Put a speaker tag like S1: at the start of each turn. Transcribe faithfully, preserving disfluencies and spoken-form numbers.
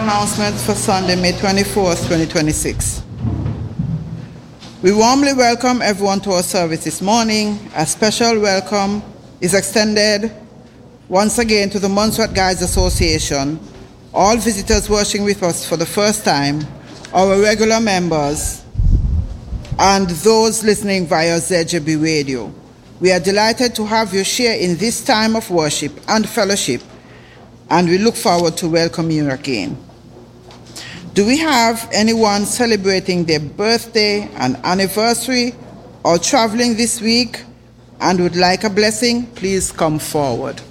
S1: announcements for Sunday, May twenty-fourth, twenty twenty-six. We warmly welcome everyone to our service this morning. A special welcome is extended once again to the Montserrat Guides Association, all visitors worshiping with us for the first time, our regular members, and those listening via Z J B Radio. We are delighted to have you share in this time of worship and fellowship, and we look forward to welcoming you again. Do we have anyone celebrating their birthday, an anniversary, or traveling this week and would like a blessing? Please come forward.